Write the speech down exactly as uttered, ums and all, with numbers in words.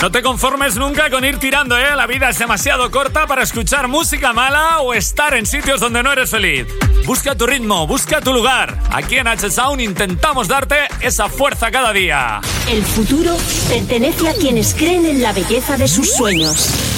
No te conformes nunca con ir tirando, ¿eh? La vida es demasiado corta para escuchar música mala o estar en sitios donde no eres feliz. Busca tu ritmo, busca tu lugar. Aquí en H-Sound intentamos darte esa fuerza cada día. El futuro pertenece a quienes creen en la belleza de sus sueños.